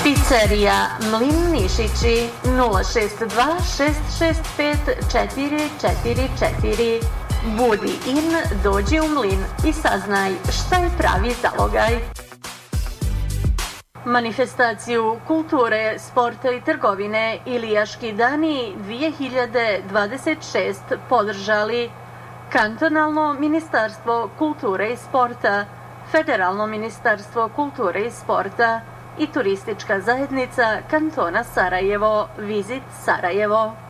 Pizzerija Mlin Mišići 062 665 444. Budi in, dođi u Mlin i saznaj šta je pravi zalogaj. Manifestaciju kulture, sporta i trgovine Ilijaški dani 2026 podržali Kantonalno ministarstvo kulture i sporta, Federalno ministarstvo kulture i sporta i turistička zajednica Kantona Sarajevo, Visit Sarajevo.